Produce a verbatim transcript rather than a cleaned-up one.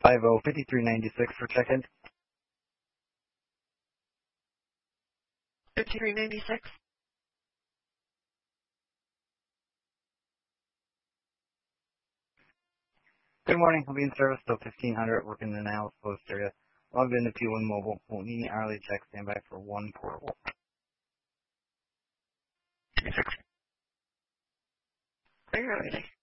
five oh fifty-three ninety-six for check-in. fifty-three ninety-six. Good morning. I'll be in service till fifteen hundred, working in the Niles Post area. Logged into P one Mobile. Won't need any hourly check. Stand by for one portable. Are you ready?